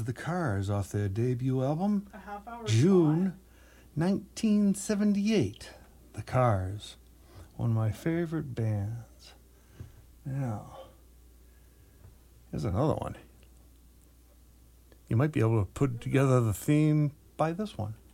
The Cars off their debut album, A half hour June 1978. The Cars, one of my favorite bands. Now, here's another one. You might be able to put together the theme by this one.